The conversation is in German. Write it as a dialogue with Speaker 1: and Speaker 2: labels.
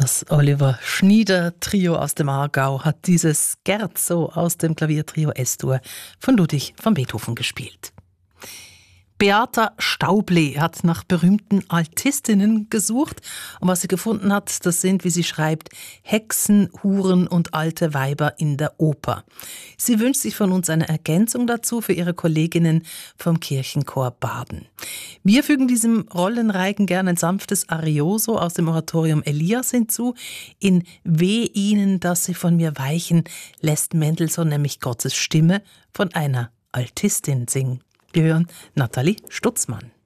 Speaker 1: Das Oliver Schnieder Trio aus dem Aargau hat dieses Scherzo aus dem Klaviertrio S-Dur von Ludwig van Beethoven gespielt. Beata Stauble hat nach berühmten Altistinnen gesucht und was sie gefunden hat, das sind, wie sie schreibt, Hexen, Huren und alte Weiber in der Oper. Sie wünscht sich von uns eine Ergänzung dazu für ihre Kolleginnen vom Kirchenchor Baden. Wir fügen diesem Rollenreigen gerne ein sanftes Arioso aus dem Oratorium Elias hinzu. In Weh ihnen, dass sie von mir weichen, lässt Mendelssohn nämlich Gottes Stimme von einer Altistin singen. Wir hören Nathalie Stutzmann.